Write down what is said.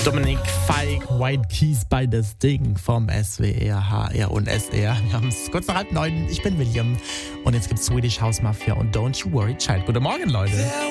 Dominik Feig, White Keys bei das Ding vom SWR, HR und SR. Wir haben es kurz nach 8:30. Ich bin William und jetzt gibt's Swedish House Mafia und Don't You Worry Child. Guten Morgen, Leute.